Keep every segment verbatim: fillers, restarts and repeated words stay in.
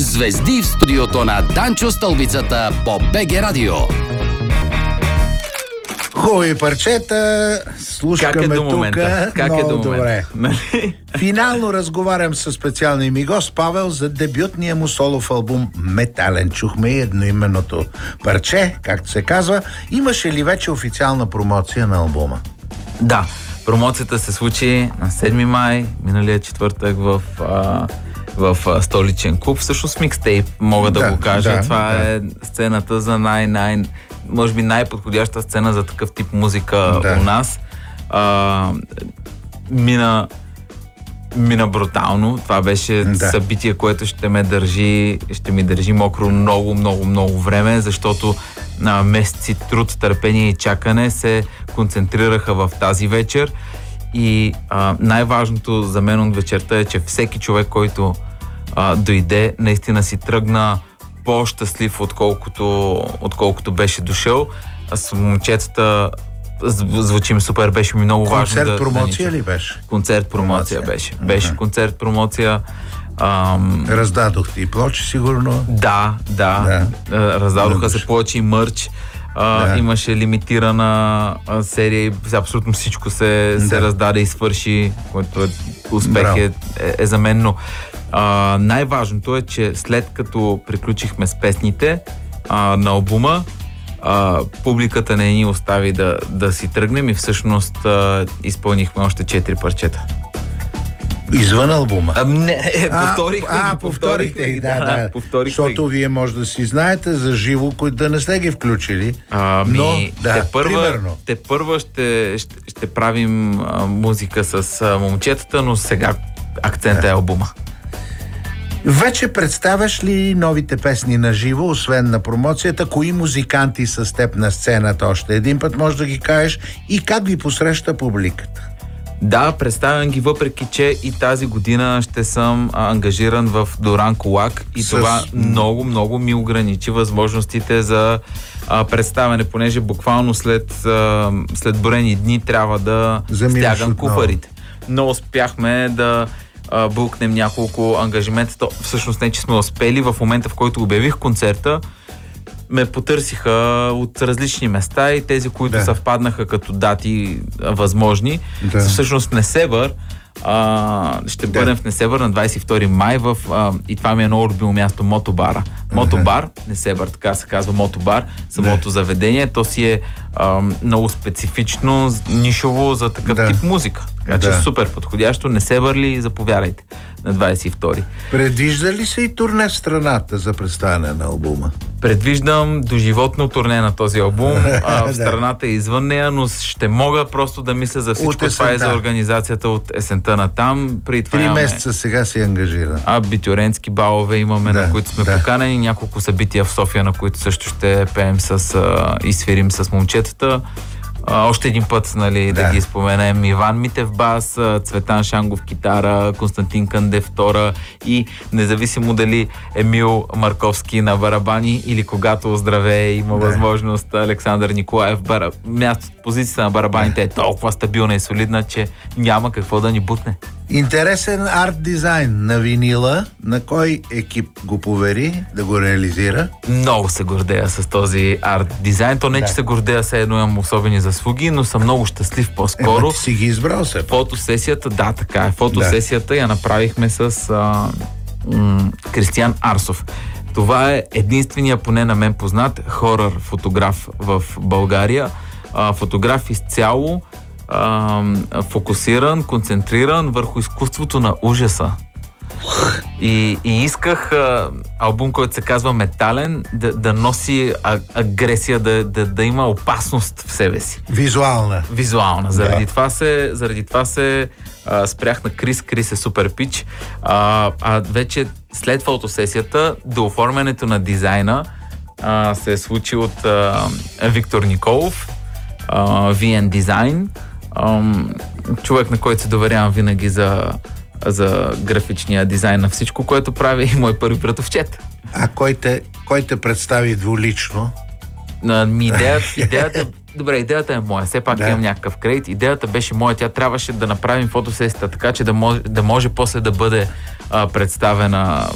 Звезди в студиото на Данчо Стълбицата по БГ Радио. Хубави парчета, слушкаме тук. Как много е до добре. Нали? Финално разговарям с специалния ми гост Павел за дебютния му солов албум Метален. Чухме и едноименното парче, както се казва. Имаше ли вече официална промоция на албума? Да, промоцията се случи на седми май, миналия четвъртък в, а, в а, столичен клуб. Всъщност микстейп, мога да, да го кажа. Да, Това да. е сцената за най-най... може би най-подходяща сцена за такъв тип музика да. у нас. А, мина мина брутално. Това беше да. събитие, което ще ме държи, ще ми държи мокро много, много, много време, защото на месеци труд, търпение и чакане се концентрираха в тази вечер. И а, най-важното за мен от вечерта е, че всеки човек, който а, дойде, наистина си тръгна по-щастлив, отколкото, отколкото беше дошъл. А с момчетата звучим супер, беше ми много важно. Концерт да, промоция да ли беше? Концерт промоция, промоция. беше. Беше uh-huh. концерт промоция. Ам... Раздадохте и плочи, сигурно? Да, да. да. Раздадоха се плочи и мърч. А, да. Имаше лимитирана а, серия и абсолютно всичко се, да. се раздаде и свърши, което е успех е, е, е за мен, но а, най-важното е, че след като приключихме с песните а, на албума, а, публиката не ни остави да, да си тръгнем и всъщност а, изпълнихме още четири парчета. Извън албума? А, не, повторихме а, а, повторихте ги, да, да. Повторихме. Защото вие може да си знаете за живо, които да не сте ги включили. А, ми, но, да, те първа, примерно. Те първа ще, ще, ще правим а, музика с а, момчетата, но сега акцентът да. е албума. Вече представяш ли новите песни на живо, освен на промоцията? Кои музиканти са с теб на сцената? Още един път можеш да ги кажеш и как ги посреща публиката? Да, представям ги, въпреки че и тази година ще съм а, ангажиран в Доран Колак и с... това много, много ми ограничи възможностите за а, представяне, понеже буквално след, а, след броени дни трябва да Заминаш стягам куфарите. Но успяхме да а, бълкнем няколко ангажимента. То, всъщност не, че сме успели. В момента, в който обявих концерта, ме потърсиха от различни места и тези, които да. съвпаднаха като дати възможни. Да. Всъщност в Несебър, а, ще да. бъдем в Несебър на двадесет и втори май в, а, и това ми е много любимо място, Мотобара. Мотобар, Несебър, така се казва Мотобар, самото да. заведение, то си е а, много специфично, нишово за такъв да. тип музика. Така че да. супер подходящо. Несебър ли, заповядайте на двадесет и втори. Предвижда ли се и турне в страната за представяне на албума? Предвиждам доживотно турне на този албум. А, в страната и извън нея, но ще мога просто да мисля за всичко. Това е за организацията от есента на там. При това Три имаме... месеца сега си ангажиран. А, битюренски балове имаме, да, на които сме да. поканени. Няколко събития в София, на които също ще пеем с, а, и свирим с момчетата. А, още един път, нали, да. да ги споменем. Иван Митев бас, Цветан Шангов китара, Константин Къндев втора и независимо дали Емил Марковски на барабани или когато оздравее има да. възможност Александър Николаев. Бара... Мястото, позицията на барабаните да. е толкова стабилна и солидна, че няма какво да ни бутне. Интересен арт дизайн на винила. На кой екип го повери да го реализира? Много се гордея с този арт дизайн. То не, да. че се гордея, все едно имам особени заслуги, но съм много щастлив по-скоро. Е, ти си ги избрал се. Фотосесията, да, така е. Фотосесията да. я направихме с а, м- Кристиан Арсов. Това е единствения, поне на мен познат, хорър фотограф в България. А, фотограф изцяло Uh, фокусиран, концентриран върху изкуството на ужаса. И, и исках uh, албум, който се казва Метален, да, да носи а, агресия, да, да, да има опасност в себе си. Визуална. Визуална. Заради да. това се, заради това се uh, спрях на Крис. Крис е супер пич. Uh, а вече след фотосесията, до оформянето на дизайна uh, се е случи от uh, Виктор Николов, uh, ви ен Design. Um, човек, на който се доверявам винаги за, за графичния дизайн на всичко, което прави и мой първи братовчет. А кой те, кой те представи двулично? На, ми идеята, идеята, добре, идеята е моя, все пак да. имам някакъв кредит. Идеята беше моя, тя трябваше да направим фотосесията така, че да може, да може после да бъде а, представена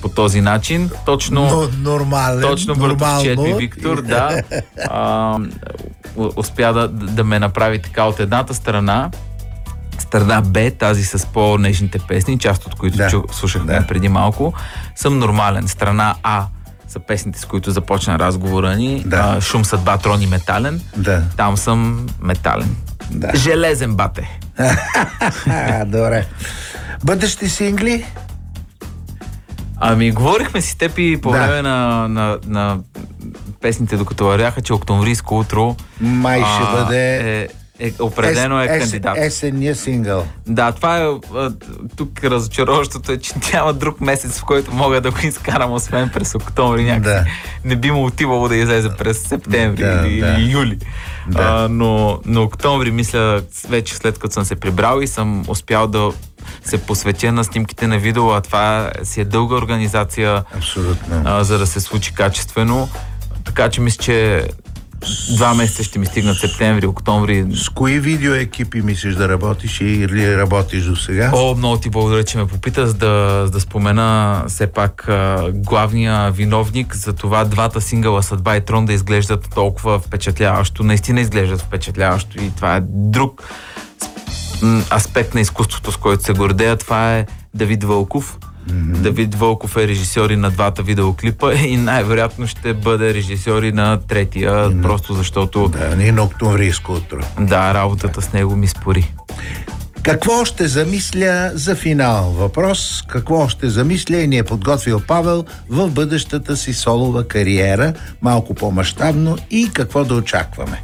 по този начин. Точно, Но, нормален, точно братовчет ми Виктор, да, а, успя да, да ме направи така от едната страна. Страна Б, тази с по-нежните песни, част от които да. чу, слушахме да. преди малко, съм нормален. Страна А са песните, с които започна разговора ни. Да. А, Шум, съдба, трон и метален. Да. Там съм метален. Да. Железен бате. Добре. Бъдещи сингли? Ами, говорихме си с теб и по Да. време на, на, на песните, докато вървяха, че Октомврийско утро Май ще а, бъде... е, е, определено е ес, кандидат. Есенния сингъл. Да, това е а, тук разочароващото е, че няма друг месец, в който мога да го изкарам, освен през октомври някакси. Да. Не би му отивало да излезе през септември Да, или, да. или юли. Да. А, но, но октомври, мисля, вече след като съм се прибрал и съм успял да се посветя на снимките на видео, а това си е дълга организация, Абсолютно. а, за да се случи качествено. Така че мисля, че два месеца ще ми стигнат септември, октомври. С кои видеоекипи мислиш да работиш или работиш до сега? О, много ти благодаря, че ме попита, за да, за да спомена все пак а, главния виновник за това двата сингъла Съдба и Трон да изглеждат толкова впечатляващо. Наистина изглеждат впечатляващо и това е друг м, аспект на изкуството, с който се гордея. Това е Давид Вълков. Mm-hmm. Давид Вълков е режисьор и на двата видеоклипа и най-вероятно ще бъде режисьор и на третия, mm-hmm. просто защото... Да, не на Октомврийско утро. Да, работата с него ми спори. Какво ще замисля за финал? Въпрос. Какво ще замисля и ни е подготвил Павел в бъдещата си солова кариера, малко по-мащабно, и какво да очакваме?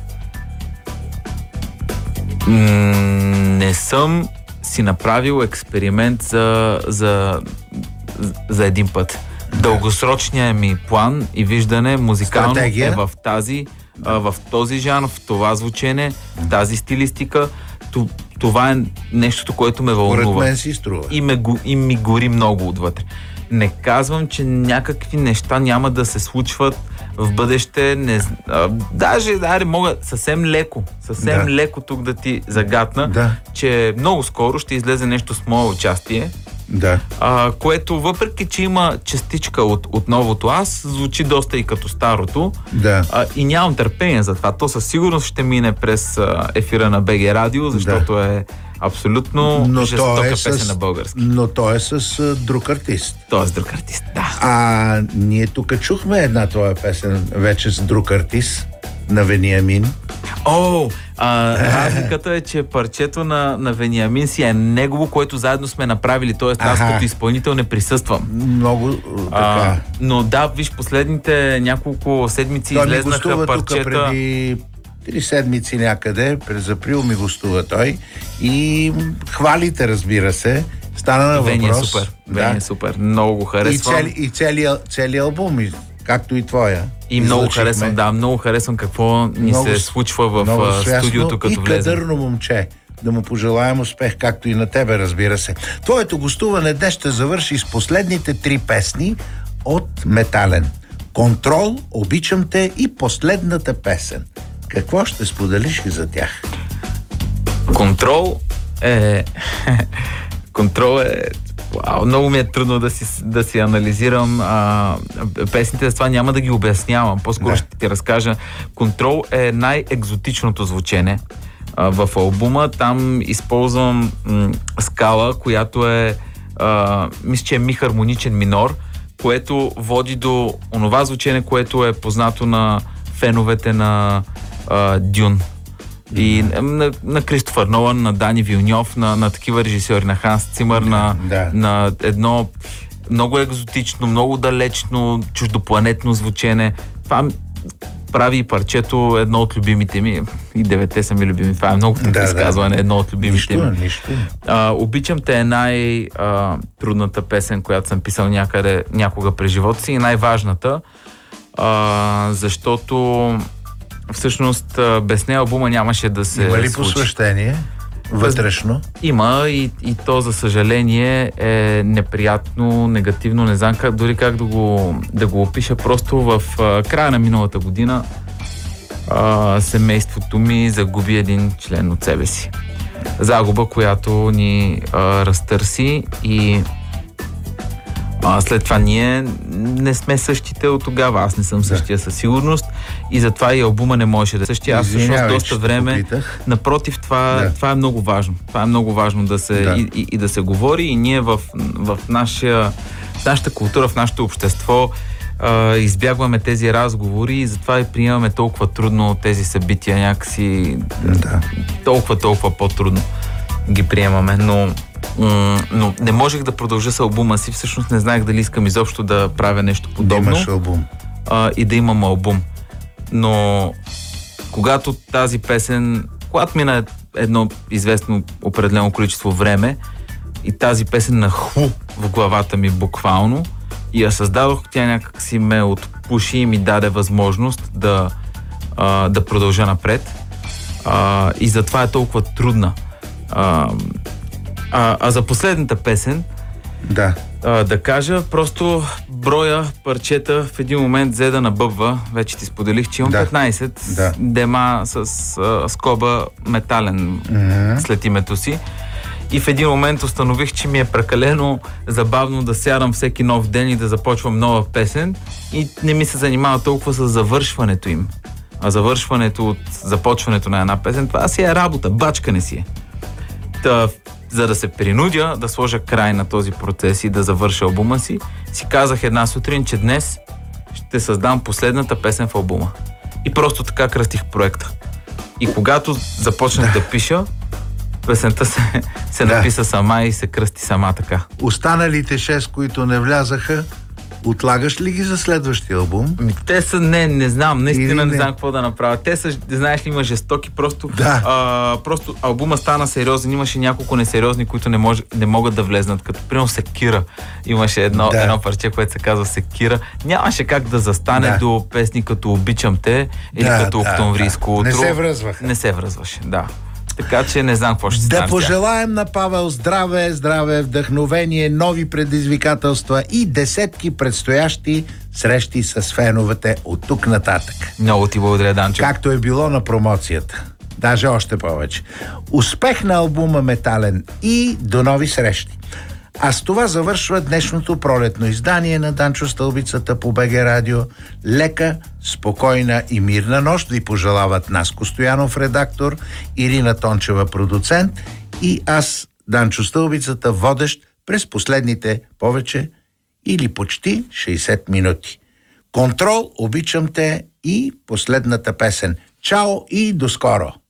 М- не съм си направил експеримент за, за, за един път. Дългосрочният ми план и виждане музикално Стратегия? е в тази, а, в този жанр, в това звучене, в тази стилистика. Т- това е нещото, което ме Поред вълнува. мен си струва. И, ме, го- и ми гори много отвътре. Не казвам, че някакви неща няма да се случват в бъдеще. Не, а, даже, аре, мога съвсем леко, съвсем Да. леко тук да ти загатна, Да. че много скоро ще излезе нещо с мое участие, Да. а, което въпреки, че има частичка от, от новото аз, звучи доста и като старото. Да. А, и нямам търпение за това. То със сигурност ще мине през а, ефира на БГ Радио, защото да. е абсолютно Но жестока той е песен с, на български. но той е с а, друг артист. Той е с друг артист, да. А ние тук чухме една твоя песен вече с друг артист на Вениамин. О, а, разликата е, че парчето на, на Вениамин си е негово, което заедно сме направили, т.е. аз Аха. като изпълнител не присъствам. Много А, така. но да, виж, последните няколко седмици Той ми излезнаха гостува тук парчета. преди три седмици някъде, през април ми гостува той и хвалите, разбира се. Стана на въпрос. Вени е супер. Вени е супер. Много го И, харесвам. цели, и целият цели албум, и- както и твоя. И много Излъчихме. харесвам, да, много харесвам какво ни Много се с- случва в много а, свясно студиото, като и влезем. кадърно момче. Да му пожелаем успех, както и на тебе, разбира се. Твоето гостуване днес ще завърши с последните три песни от Метален. Контрол, Обичам те и последната песен. Какво ще споделиш и за тях? Контрол е... Контрол е... Вау, много ми е трудно да си, да си анализирам а, песните, за това няма да ги обяснявам. По-скоро Да. ще ти разкажа. Контрол е най-екзотичното звучене а, в албума. Там използвам м, скала, която е а, мисля, че е ми хармоничен минор, което води до онова звучене, което е познато на феновете на а, Дюн. И на, на Кристофър Нолан, на Дани Вилньов, на, на такива режисьори, на Ханс Цимър, на, Да. на едно много екзотично, много далечно, чуждопланетно звучене. Това прави и парчето едно от любимите ми. И девете са ми любими. Това е много Да, да. изказване, едно от любимите Нищо, ми. нищо. А, Обичам те е най-трудната песен, която съм писал някъде, някога през живота си и най-важната, а, защото всъщност а, без нея албума нямаше да се Има ли случи. посвещение вътрешно? Има и, и то, за съжаление, е неприятно, негативно, не знам как, дори как да го, да го опиша. Просто в а, края на миналата година а, семейството ми загуби един член от себе си. Загуба, която ни а, разтърси и А след това ние не сме същите от тогава. Аз не съм същия със сигурност и затова и албума не можеше да е същия. Аз всъщност доста време. Напротив, това, да. това е много важно. Това е много важно да се, да. И, и, и да се говори и ние в, в, нашия, в нашата култура, в нашето общество Uh, избягваме тези разговори и затова и приемаме толкова трудно тези събития, някакси да. толкова, толкова по-трудно ги приемаме, но, м- но не можех да продължа с албума си, всъщност не знаех дали искам изобщо да правя нещо подобно. Да имаш албум. Uh, и да имам албум. Но когато тази песен, когато мина едно известно определено количество време и тази песен нахлу в главата ми буквално, и я създадох, тя някак си ме отпуши и ми даде възможност да, а, да продължа напред. А, и затова е толкова трудна. А, а, а за последната песен, да. а, да кажа, просто броя парчета в един момент взе да набъбва. Вече ти споделих, че имам да. петнайсет да. дема с а, скоба метален mm-hmm. след името си. И в един момент установих, че ми е прекалено забавно да сядам всеки нов ден и да започвам нова песен и не ми се занимава толкова с завършването им. А завършването от започването на една песен, това си е работа, бачкане си е. Та, за да се принудя да сложа край на този процес и да завърша албума си, си казах една сутрин, че днес ще създам последната песен в албума. И просто така кръстих проекта. И когато започнах да, да пиша, песента се, се да. написа сама и се кръсти сама така. Останалите шест, които не влязаха, отлагаш ли ги за следващия албум? Ми, те са, не, не знам, наистина не. не знам какво да направя. Те са, знаеш ли, има жестоки, просто, да. а, просто албума стана сериозен, имаше няколко несериозни, които не, мож, не могат да влезнат, като примерно Секира. Имаше едно, да. едно парче, което се казва Секира. Нямаше как да застане да. до песни като Обичам те или да, като да, Октомврийско утро. Не се връзваха. Не се връзваше, да. Така че не знам какво ще стане. Да пожелаем на Павел здраве, здраве, вдъхновение, нови предизвикателства и десетки предстоящи срещи с феновете от тук нататък. Много ти благодаря, Данчо. Както е било на промоцията. Даже още повече. Успех на албума Метален и до нови срещи. А с това завършва днешното пролетно издание на Данчо Стълбицата по БГ Радио. Лека, спокойна и мирна нощ ви пожелават Наско Стоянов, редактор, Ирина Тончева, продуцент, и аз, Данчо Стълбицата, водещ през последните повече или почти шейсет минути. Контрол, Обичам те и последната песен. Чао и до скоро!